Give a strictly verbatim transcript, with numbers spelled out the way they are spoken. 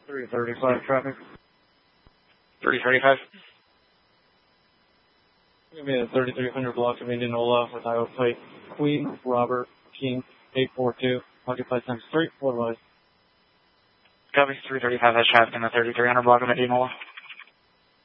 three thirty-five traffic. three thirty-five. Give me a thirty-three hundred block of Indianola with Iowa plate Queen Robert King eight four two. Occupy times three, four wise. Copy, three thirty-five has traffic in the thirty-three hundred block of Indianola.